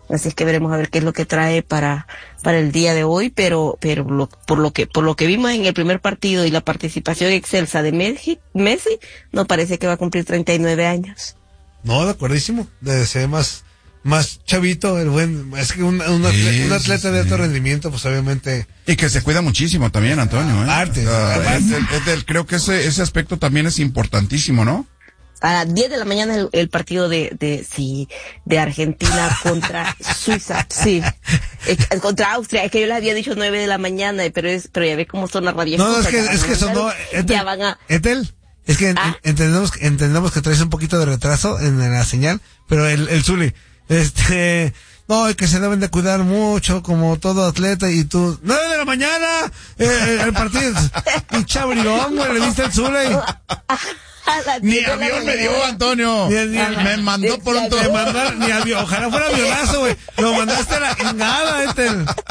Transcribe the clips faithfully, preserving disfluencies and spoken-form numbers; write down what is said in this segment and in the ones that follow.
Así es que veremos a ver qué es lo que trae para, para el día de hoy, pero, pero lo, por lo que, por lo que vimos en el primer partido y la participación excelsa de Messi, Messi, no parece que va a cumplir treinta y nueve años. No, de acuerdísimo, debe ser más, más chavito, el buen, es que un, un, atleta, sí, un atleta sí, de alto rendimiento, pues obviamente. Y que se cuida muchísimo también, Antonio, ¿eh? Arte. Uh, es del, es del, creo que ese, ese aspecto también es importantísimo, ¿no? A las diez de la mañana el, el partido de, de, sí, de Argentina contra Suiza, sí, eh, contra Austria, es que yo les había dicho nueve de la mañana, pero es, pero ya ves cómo son las radios. No, es que, es que son, no, Etel, ya van a... Etel, es que ¿Ah? entendemos, entendemos que traes un poquito de retraso en la señal, pero el, el Zuli, este, no, y que se deben de cuidar mucho como todo atleta, y tú, nueve de la mañana, eh, el partido, y chabrilón, güey, le diste el Zuli. Ni avión me dio, Antonio. Ni, ni, me mandó por un todo. Mandar, ni avión, ojalá fuera avionazo, güey. Lo mandaste a la chingada, este.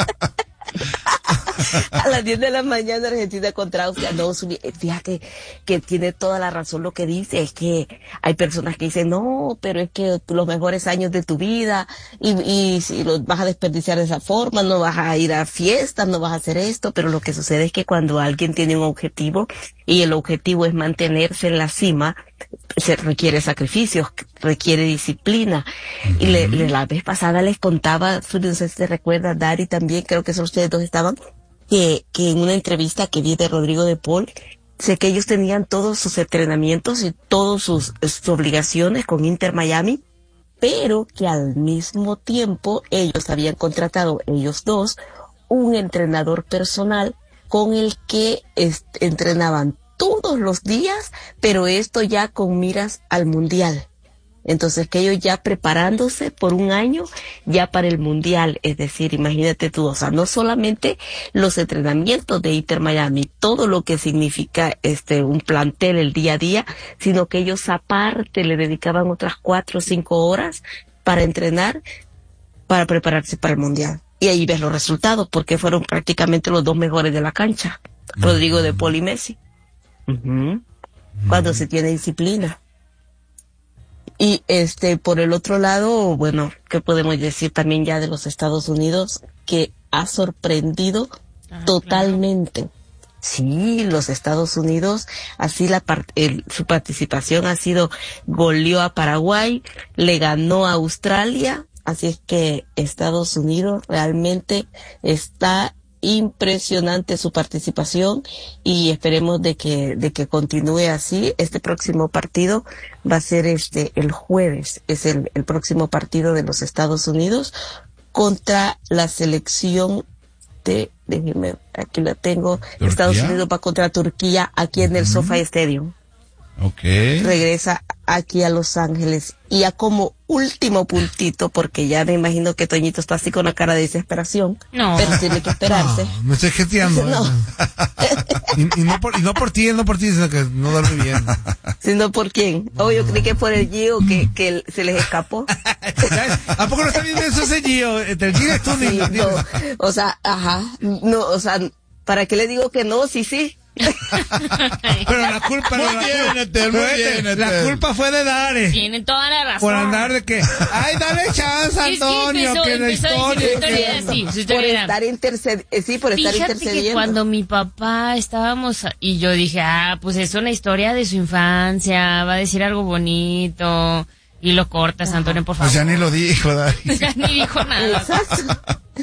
A las diez de la mañana Argentina contra Austria. No, fíjate que tiene toda la razón lo que dice. Es que hay personas que dicen, no, pero es que los mejores años de tu vida y, y si los vas a desperdiciar de esa forma, no vas a ir a fiestas, no vas a hacer esto. Pero lo que sucede es que cuando alguien tiene un objetivo y el objetivo es mantenerse en la cima, se requiere sacrificios, requiere disciplina. Uh-huh. Y le, le, la vez pasada les contaba, no sé si te recuerdas, Dari también, creo que son ustedes dos estaban, que, que en una entrevista que vi de Rodrigo de Paul, sé que ellos tenían todos sus entrenamientos y todas sus, sus obligaciones con Inter Miami, pero que al mismo tiempo ellos habían contratado, ellos dos, un entrenador personal con el que est- entrenaban todos los días, pero esto ya con miras al mundial. Entonces que ellos ya preparándose por un año ya para el mundial, es decir, imagínate tú, o sea, no solamente los entrenamientos de Inter Miami, todo lo que significa este un plantel el día a día, sino que ellos aparte le dedicaban otras cuatro o cinco horas para entrenar, para prepararse para el mundial. Y ahí ves los resultados, porque fueron prácticamente los dos mejores de la cancha, mm. Rodrigo de Paul y Messi. Uh-huh. Mm. Cuando se tiene disciplina. Y este, por el otro lado, bueno, ¿qué podemos decir también ya de los Estados Unidos? Que ha sorprendido ah, totalmente. Claro. Sí, los Estados Unidos, así la part- el, su participación ha sido, goleó a Paraguay, le ganó a Australia, así es que Estados Unidos realmente está impresionante su participación y esperemos de que de que continúe así. Este próximo partido va a ser este el jueves, es el, el próximo partido de los Estados Unidos contra la selección de, déjeme, aquí la tengo, ¿Turquía? Estados Unidos va contra Turquía aquí en el uh-huh. SoFi Stadium. Okay. Regresa aquí a Los Ángeles. Y ya como último puntito, porque ya me imagino que Toñito está así con la cara de desesperación. No. Pero tiene que esperarse. No, me estoy jeteando. No. y, y, no por, y no por ti, no por ti, sino que no duerme bien. Sino por quién. Oh, yo creí que por el Gio que, que se les escapó. ¿A poco no está bien eso ese Gio? El Gio es tú, sí, ni, no. O sea, ajá. No, o sea, ¿para qué le digo que no? Sí, sí. Pero la culpa muy no bien, la, Etel, muy bien, Etel. La culpa fue de Dare. Tienen toda la razón. Por andar de que, ay, dale chance, Antonio, es que, empezó, que la historia. Su historia así, su historia por era. estar interced, eh, sí, por estar Fíjate intercediendo. Que cuando mi papá estábamos y yo dije, ah, pues es una historia de su infancia, va a decir algo bonito. Y lo cortas, ajá. Antonio, por favor. Pues ya ni lo dijo, Dari. Ya ni dijo nada. Exacto.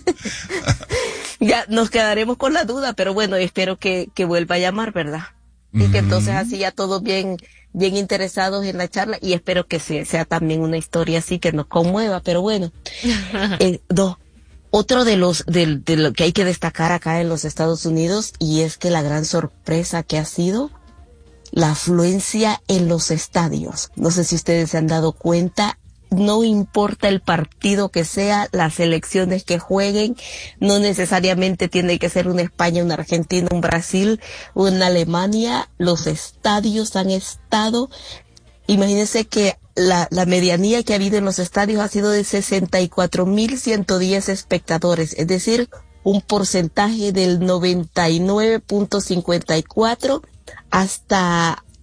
Ya nos quedaremos con la duda, pero bueno, espero que, que vuelva a llamar, ¿verdad? Y que entonces así ya todos bien, bien interesados en la charla, y espero que sea, sea también una historia así que nos conmueva, pero bueno. eh, no, otro de los, de, de lo que hay que destacar acá en los Estados Unidos, y es que la gran sorpresa que ha sido la afluencia en los estadios. No sé si ustedes se han dado cuenta, no importa el partido que sea, las selecciones que jueguen, no necesariamente tiene que ser una España, una Argentina, un Brasil, una Alemania, los estadios han estado, imagínense que la, la medianía que ha habido en los estadios ha sido de sesenta y cuatro mil ciento diez espectadores, es decir, un porcentaje del noventa y nueve punto cincuenta y cuatro hasta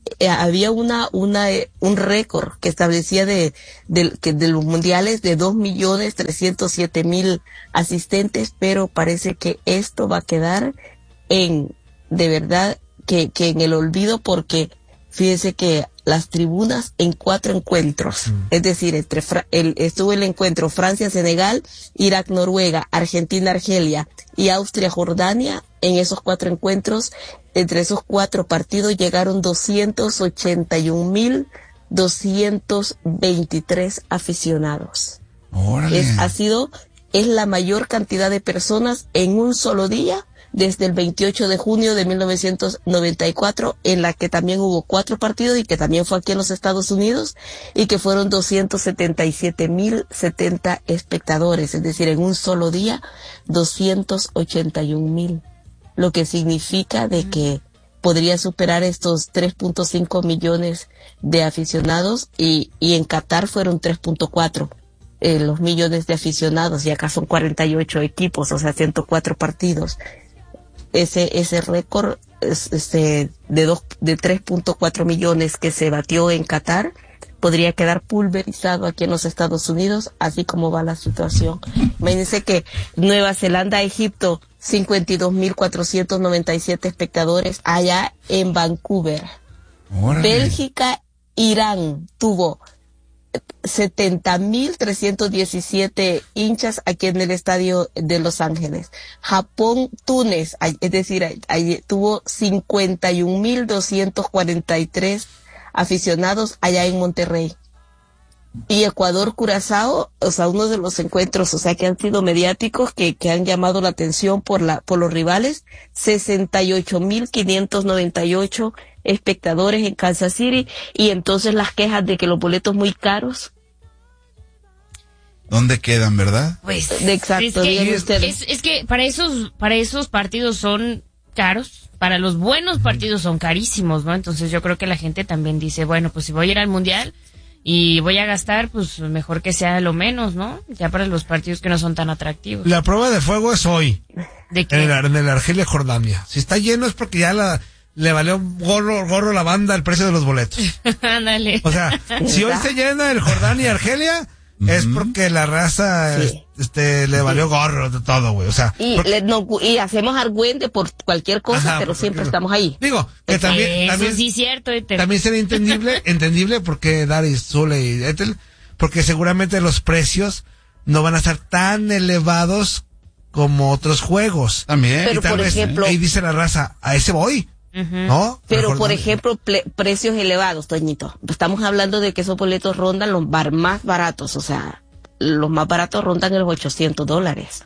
eh, había una, una, eh, un récord que establecía de, de, que de los mundiales de dos millones trescientos siete mil asistentes, pero parece que esto va a quedar en, de verdad, que, que en el olvido, porque fíjese que las tribunas en cuatro encuentros, mm. es decir, entre el, estuvo el encuentro Francia-Senegal, Irak-Noruega, Argentina-Argelia y Austria-Jordania. En esos cuatro encuentros, entre esos cuatro partidos llegaron doscientos ochenta y un mil doscientos veintitrés aficionados. Órale. Es, ha sido, es la mayor cantidad de personas en un solo día desde el veintiocho de junio de mil novecientos noventa y cuatro, en la que también hubo cuatro partidos y que también fue aquí en los Estados Unidos, y que fueron doscientos setenta y siete mil setenta espectadores, es decir, en un solo día, doscientos ochenta y un mil, lo que significa de que podría superar estos tres punto cinco millones de aficionados, y, y en Qatar fueron tres punto cuatro. Eh, los millones de aficionados, y acá son cuarenta y ocho equipos, o sea, ciento cuatro partidos. Ese, ese récord, este, de dos, de tres punto cuatro millones que se batió en Qatar, podría quedar pulverizado aquí en los Estados Unidos, así como va la situación. Imagínense que Nueva Zelanda, Egipto, cincuenta y dos mil cuatrocientos noventa y siete espectadores allá en Vancouver. Órale. Bélgica, Irán tuvo setenta mil trescientos diecisiete hinchas aquí en el estadio de Los Ángeles. Japón, Túnez, es decir, ahí tuvo cincuenta y un mil doscientos cuarenta y tres aficionados allá en Monterrey. Y Ecuador, Curazao, o sea, uno de los encuentros, o sea, que han sido mediáticos, que, que han llamado la atención por la, por los rivales, sesenta y ocho mil quinientos noventa y ocho espectadores en Kansas City, y entonces las quejas de que los boletos muy caros. ¿Dónde quedan, verdad? Pues, de exacto, es que, es, es que para esos, para esos partidos son caros, para los buenos partidos son carísimos, ¿no? Entonces yo creo que la gente también dice, bueno, pues si voy a ir al Mundial y voy a gastar, pues mejor que sea lo menos, ¿no? Ya para los partidos que no son tan atractivos. La prueba de fuego es hoy. ¿De qué? En el, en el Argelia-Jordania. Si está lleno es porque ya la, le valió gorro, gorro la banda el precio de los boletos. Ándale. O sea, si hoy se llena el Jordania-Argelia, uh-huh, es porque la raza, sí, este, le valió gorro de todo, güey. O sea, y, porque... le, no, y hacemos argüente por cualquier cosa, ajá, pero siempre estamos ahí. Digo, que también, Eso también, sí, cierto. Te... también sería entendible, entendible porque Daris, Zule y Ethel, porque seguramente los precios no van a estar tan elevados como otros juegos. También. Pero por vez, ejemplo, ahí dice la raza, a ese voy. Uh-huh. ¿No? Pero Mejor por no. ejemplo, ple- precios elevados, Toñito. Estamos hablando de que esos boletos rondan los bar más baratos, o sea, los más baratos rondan los ochocientos dólares.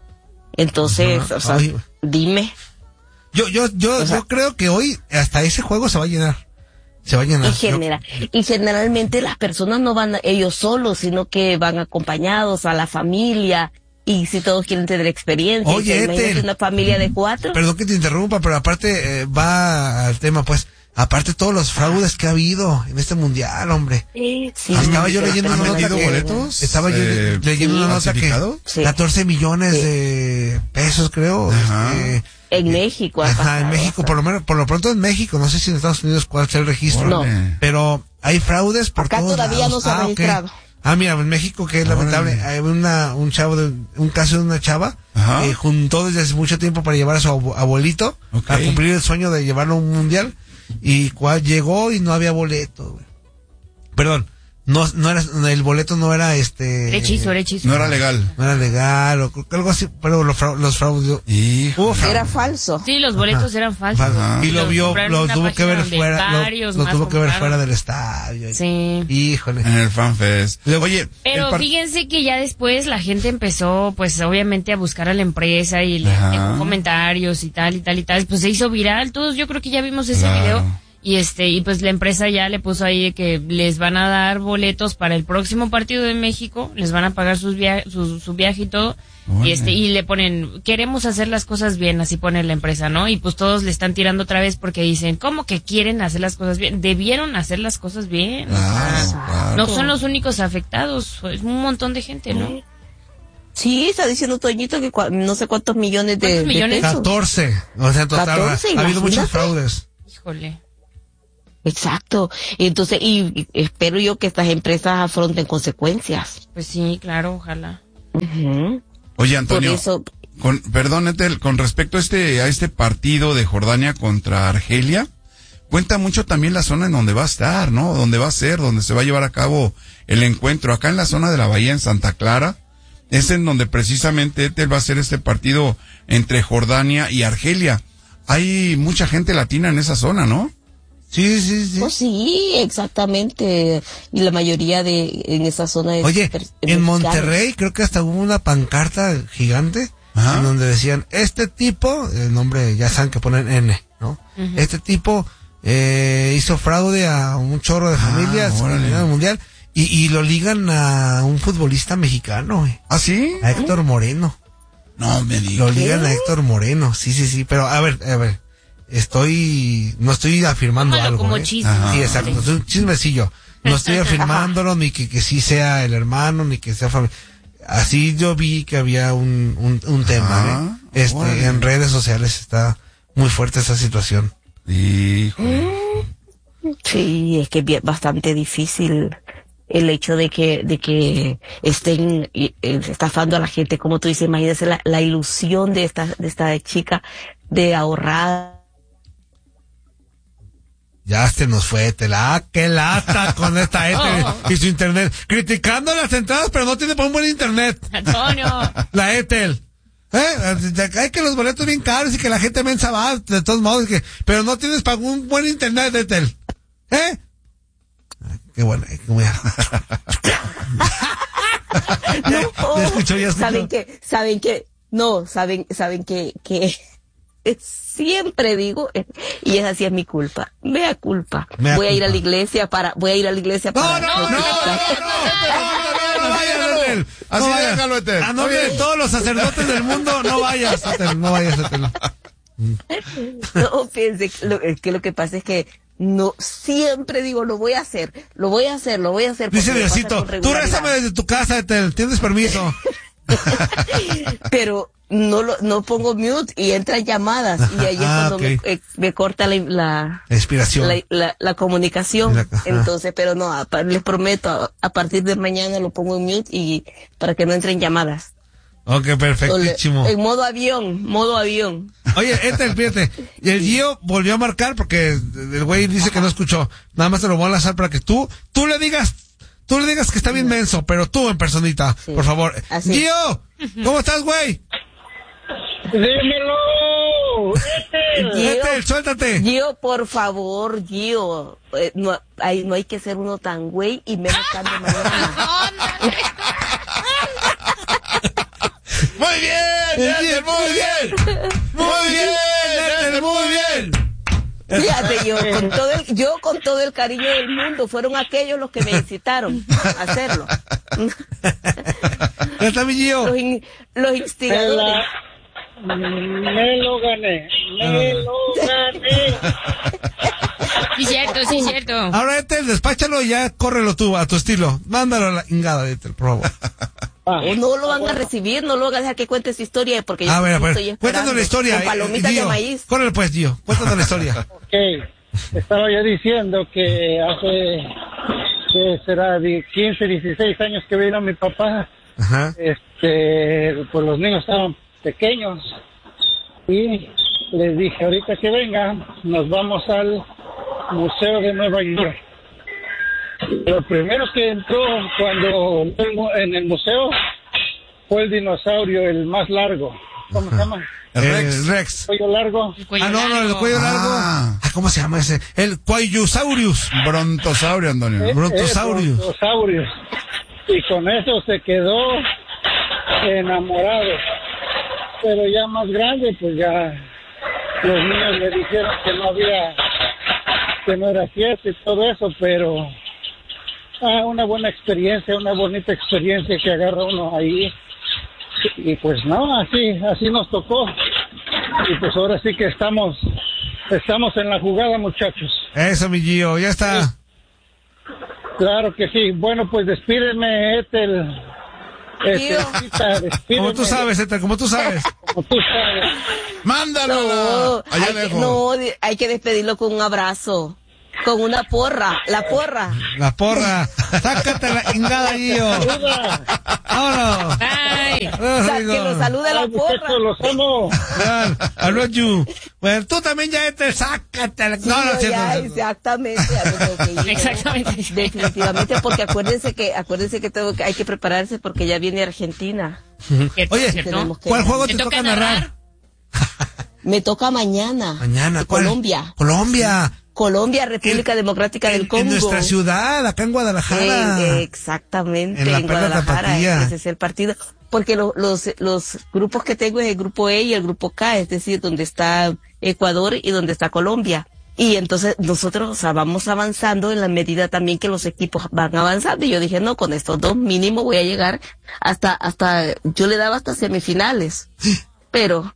Entonces, uh-huh, o sea, ay, dime. Yo, yo, yo, o sea, yo creo que hoy hasta ese juego se va a llenar. Se va a llenar. Y, genera, yo... y generalmente las personas no van ellos solos, sino que van acompañados a la familia. Y si todos quieren tener experiencia. Oye, Ethel, una familia de cuatro. Perdón que te interrumpa, pero aparte eh, va al tema, pues. Aparte todos los fraudes que ha habido en este mundial, hombre. Sí, sí. Estaba yo leyendo una nota que, boletos? Estaba yo eh, leyendo sí, una nota que sí, catorce millones sí, de pesos, creo. Este, en eh, México. Ajá, pasado, en México, por lo menos, por lo pronto en México. No sé si en Estados Unidos cuál es el registro. No. Pero hay fraudes por acá todos todavía lados. no se ha ah, registrado. Okay. Ah, mira, en México, que es ah, lamentable, bueno. Hay una, un chavo de, un caso de una chava, que eh, juntó desde hace mucho tiempo para llevar a su abuelito, okay, a cumplir el sueño de llevarlo a un mundial, y cual llegó y no había boleto, güey. Perdón, no, no era, el boleto no era este... Era hechizo, era hechizo. No era legal. No era legal, o algo así, pero los, los fraudes... Era falso. Sí, los boletos ajá, eran falsos. Ajá. Y lo vio, lo tuvo que ver fuera, lo, lo tuvo que ver fuera del estadio. Sí. Híjole. En el FanFest. Oye, pero par... fíjense que ya después la gente empezó, pues obviamente a buscar a la empresa y le dejó comentarios y tal y tal y tal. Pues se hizo viral, todos yo creo que ya vimos ese claro. video. Y este, y pues la empresa ya le puso ahí que les van a dar boletos para el próximo partido de México, les van a pagar sus via- su, su viaje y todo. Bueno. Y este, y le ponen, queremos hacer las cosas bien, así pone la empresa, ¿no? Y pues todos le están tirando otra vez porque dicen, ¿cómo que quieren hacer las cosas bien? Debieron hacer las cosas bien. Claro, o sea, claro. No son los únicos afectados, es un montón de gente, ¿no? Sí, está diciendo Toñito que cua- no sé cuántos millones de, ¿Cuántos millones? de pesos. catorce. O sea, en total catorce, ha, ha habido muchos fraudes. Híjole. Exacto. Entonces, y, y espero yo que estas empresas afronten consecuencias. Pues sí, claro, ojalá. Uh-huh. Oye, Antonio, eso, con, perdón, Ethel, con respecto a este, a este partido de Jordania contra Argelia, cuenta mucho también la zona en donde va a estar, ¿no? Donde va a ser, donde se va a llevar a cabo el encuentro. Acá en la zona de la Bahía, en Santa Clara, es en donde precisamente Ethel va a hacer este partido entre Jordania y Argelia. Hay mucha gente latina en esa zona, ¿no? Sí, sí, sí. Oh, sí, exactamente. Y la mayoría de en esa zona es... Oye, en Monterrey creo que hasta hubo una pancarta gigante. Ajá. En donde decían, este tipo, el nombre ya saben que ponen N, ¿no? Uh-huh. Este tipo eh, hizo fraude a un chorro de familias ah, en el mundial y, y lo ligan a un futbolista mexicano, eh. ¿Ah, sí? A Héctor Moreno. No me digas. Lo ligan a Héctor Moreno, sí, sí, sí, pero a ver, a ver. Estoy, no estoy afirmando Tómalo algo. Como ¿eh? chisme. Sí, exacto, es un chismecillo. No estoy afirmándolo, ni que, que sí sea el hermano, ni que sea familia. Así yo vi que había un, un, un tema, ¿eh? Este, bueno. En redes sociales está muy fuerte esa situación. Híjole. Sí, es que es bastante difícil el hecho de que, de que estén estafando a la gente, como tú dices, imagínese la, la ilusión de esta, de esta chica de ahorrar. Ya se nos fue, Tela. Ah, qué lata con esta Ethel oh. y su internet. Criticando las entradas, pero no tiene para un buen internet. Antonio. La Ethel. ¿Eh? Hay que los boletos bien caros y que la gente mensa va, de todos modos, que, pero no tienes para un buen internet, Ethel. ¿Eh? Ay, qué bueno. Qué bueno. No, ya, ya escuchó, ya escuchó. Saben que, saben que, no, saben, saben que, que, siempre digo, y es así, es mi culpa, mea culpa, mea voy culpa. a ir a la iglesia para, voy a ir a la iglesia no, para... No, no, no, no, no, no, no vayas, Ethel, así no déjalo, Ethel. A nombre de todos los sacerdotes del mundo, no vayas, Ethel, no vayas, Ethel. No, fíjense, lo, que lo que pasa es que no, siempre digo, lo voy a hacer, lo voy a hacer, lo voy a hacer. Dice Diosito, tú rézame desde tu casa, Ethel, tienes permiso. Pero no lo, no pongo mute y entran llamadas y ahí es ah, cuando okay. me, eh, me corta la, la, la inspiración, la, la, la comunicación. La, entonces, pero no, a, les prometo, a, a partir de mañana lo pongo en mute y para que no entren llamadas. Ok, perfectísimo. En modo avión, modo avión. Oye, Ethel, fíjate, el Gio volvió a marcar porque el güey dice Ajá. que no escuchó. Nada más te lo voy a enlazar para que tú, tú le digas, tú le digas que está bien menso, pero tú en personita, sí. por favor. Así. Gio, ¿cómo estás, güey? Dímelo, Ethel. Gio, Ethel, suéltate. Gio, por favor, Gio, eh, no, hay, no hay que ser uno tan güey y menos tan de mañana. Muy bien, Ethel, muy bien. Muy bien, Ethel, muy bien. Fíjate, yo con todo el, yo con todo el cariño del mundo, fueron aquellos los que me incitaron a hacerlo. ¿Ya está mi Gio? Los, in, los instigadores. La, me lo gané, me lo gané. Sí, cierto, sí, cierto. Ahora, Ethel, despáchalo y ya córrelo tú, a tu estilo. Mándalo a la ingada, Ethel, por favor. Ah, o no lo van a recibir, no lo van a dejar que cuente su historia, porque yo a ver, a ver. estoy Cuéntanos la historia. Con palomitas Gio, de maíz. Córrele pues, Gio, cuéntanos la historia. Ok, estaba yo diciendo que hace, que será de quince, dieciséis años que vino mi papá. Ajá. Este, pues los niños estaban pequeños y les dije, ahorita que vengan, nos vamos al Museo de Nueva York. Lo primero que entró cuando en el museo fue el dinosaurio, el más largo. ¿Cómo Ajá. se llama? El Rex. El Rex. ¿Cuello largo? El cuello ah, no, no, el cuello ah. largo. Ah, ¿cómo se llama ese? El Cuellosaurus. Brontosaurio, Antonio. Eh, Brontosaurus. Eh, Brontosaurus. Y con eso se quedó enamorado. Pero ya más grande, pues ya los niños le dijeron que no había, que no era cierto y todo eso, pero ah, una buena experiencia, una bonita experiencia que agarra uno ahí. Y pues no, así, así nos tocó. Y pues ahora sí que estamos, estamos en la jugada, muchachos. Eso, mi Gio, ya está. Sí. Claro que sí. Bueno, pues despídeme, Ethel. Este, despídeme. Como tú sabes, Ethel, como tú sabes. Como tú sabes. Mándalo. No, allá hay lejos. Que, no, hay que despedirlo con un abrazo. Con una porra, la porra. La porra. Sácate la chingada, Gio. Vámonos. Bye. O sea, que lo salude la porra. Los amo. I love you. Bueno, tú también ya este, sácate la... Sí, no, no, ya, no, exactamente. Ya me tengo que ir, ¿no? Exactamente. Definitivamente, porque acuérdense que, acuérdense que tengo que, hay que prepararse porque ya viene Argentina. ¿Cierto, Oye, cierto? que ¿cuál juego ¿Te te toca toca narrar? narrar? Me toca mañana. Mañana, ¿cuál? Colombia. Colombia. Colombia, República En- Democrática En, del Congo. en nuestra ciudad, acá en Guadalajara. Eh, exactamente, En en, la Perla Guadalajara. Tapatía. Ese es el partido. Porque lo- los, los grupos que tengo es el grupo E y el grupo K, es decir, donde está Ecuador y donde está Colombia. Y entonces nosotros, o sea, vamos avanzando en la medida también que los equipos van avanzando. Y yo dije, no, con estos dos mínimo voy a llegar hasta, hasta, yo le daba hasta semifinales. Pero,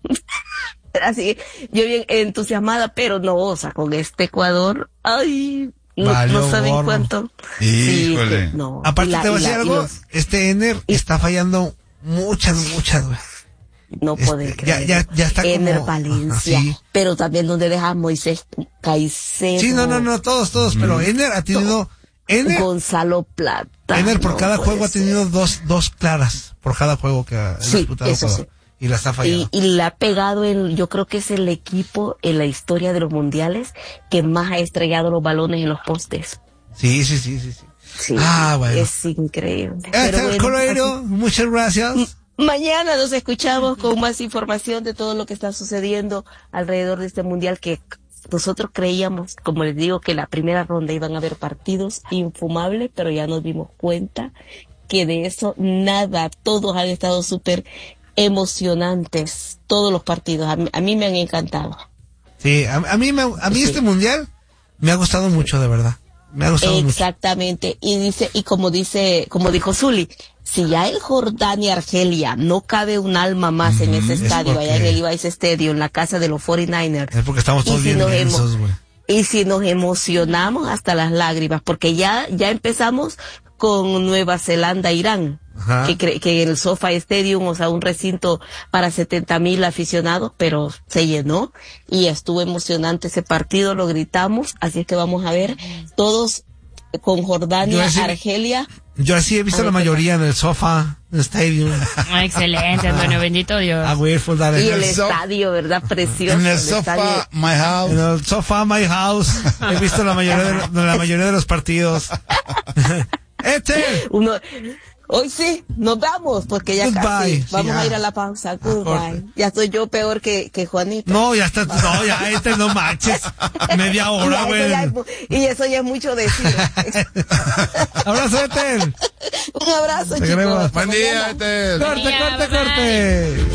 así, yo bien entusiasmada, pero no, o sea, con este Ecuador, ay, no, Valió no saben gorro. cuánto. Híjole. Sí, que no. Aparte Y la- te voy a y decir la- y algo, los- este Ener está fallando muchas, muchas, güey. No Este, poder ya- creer. ya- ya está Ener como- Valencia. ajá, sí. Pero también donde deja a Moisés Caicedo. Sí, no, no, no, todos, todos, pero Ener ha tenido, Ener, Gonzalo Plata. Ener por no cada puede juego ha ser. tenido dos, dos claras por cada juego que ha Sí, disputado eso Ecuador. sí. Y las ha Y, fallado. y le ha pegado en, yo creo que es el equipo en la historia de los mundiales que más ha estrellado los balones en los postes. Sí, sí, sí, sí, sí. Sí. Ah, bueno. Es increíble. Este Pero es bueno, Colorio, muchas gracias. así- mañana nos escuchamos con más información de todo lo que está sucediendo alrededor de este mundial que nosotros creíamos, como les digo, que la primera ronda iban a haber partidos infumables, pero ya nos dimos cuenta que de eso nada, todos han estado súper emocionantes, todos los partidos, a mí, a mí me han encantado. Sí, a, a mí, me, a mí Sí. este mundial me ha gustado mucho, de verdad. Me ha gustado mucho. Exactamente, y dice, y como dice, como dijo Zuli, si ya el Jordania Argelia no cabe un alma más en ese es estadio, allá en porque- el Levi's Stadium, en la casa de los cuarenta y nueve ers, Es porque estamos todos Y si bien nos densos, hemos- güey. y si nos emocionamos hasta las lágrimas, porque ya, ya empezamos con Nueva Zelanda, Irán, Ajá. que, cre- que el SoFi Stadium, o sea, un recinto para setenta mil aficionados, pero se llenó y estuvo emocionante ese partido, lo gritamos, así es que vamos a ver todos con Yo Jordania, así- Argelia. Yo así he visto A la ver, ¿qué mayoría en el sofá, en el stadium. Ah, excelente, Antonio, bendito Dios. Ah, güey, full dale. Y el el so- estadio, ¿verdad? Precioso. En el estadio. sofá, my En house. el sofá, my house. He visto la mayoría de, de la mayoría de los partidos. Este. Uno, hoy sí, nos vamos, porque ya Goodbye. casi Sí, vamos ya. a ir a la pausa. Goodbye. corte. Ya soy yo peor que, que Juanito. No, ya está. No, ya este no manches. Media hora, Ya, güey. eso ya es mu- y eso ya es mucho decir. Abrazo, Etel. Un abrazo, Te queremos. chicos. Buen día, Hasta mañana. Etel. Corte, Buen día, corte, bye, bye. corte.